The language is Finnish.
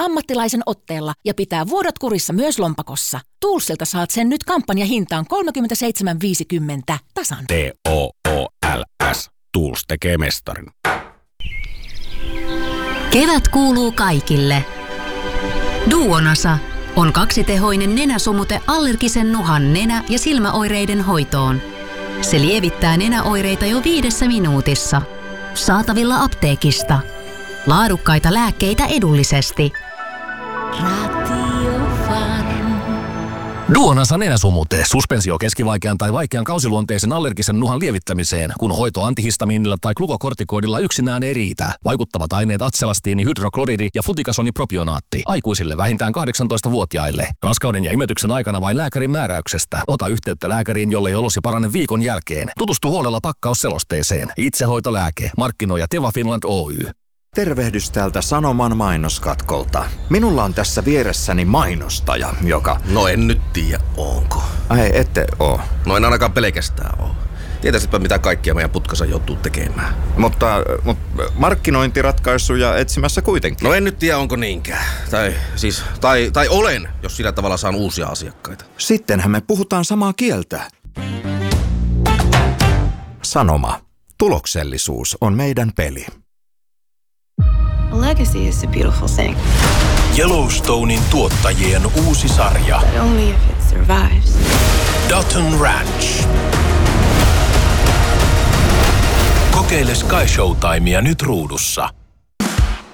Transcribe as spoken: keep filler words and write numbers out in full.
ammattilaisen otteella ja pitää vuodot kurissa myös lompakossa. Toolsilta saat sen nyt kampanjahintaan kolmekymmentäseitsemän viisikymmentä tasan. T O O L S. Tools tekee mestarin. Kevät kuuluu kaikille. Duonasa on kaksitehoinen nenäsumute allergisen nuhan nenä- ja silmäoireiden hoitoon. Se lievittää nenäoireita jo viidessä minuutissa. Saatavilla apteekista. Laadukkaita lääkkeitä edullisesti. Duonasa nenäsumute, suspensio keskivaikean tai vaikean kausiluonteisen allergisen nuhan lievittämiseen, kun hoito antihistamiinilla tai glukokortikoidilla yksinään ei riitä. Vaikuttavat aineet atselastiini, hydrokloridi ja flutikasonipropionaatti. Aikuisille vähintään kahdeksantoistavuotiaille. Raskauden ja imetyksen aikana vain lääkärin määräyksestä. Ota yhteyttä lääkäriin, jollei olosi parane viikon jälkeen. Tutustu huolella pakkausselosteeseen. Itsehoitolääke. Markkinooja Teva Finland Oy. Tervehdys täältä Sanoman mainoskatkolta. Minulla on tässä vieressäni mainostaja, joka... No en nyt tiedä, onko. Ai, ette oo. No en ainakaan pelkästään oo. Tietäisitpä mitä kaikkia meidän putkassa joutuu tekemään. Mutta, mutta markkinointiratkaisuja etsimässä kuitenkin. No en nyt tiedä, onko niinkään. Tai siis, tai, tai olen, jos sillä tavalla saan uusia asiakkaita. Sittenhän me puhutaan samaa kieltä. Sanoma. Tuloksellisuus on meidän peli. A legacy is a beautiful thing. Yellowstonein tuottajien uusi sarja. But only if it survives. Dutton Ranch. Kokeile Sky Showtimea nyt ruudussa.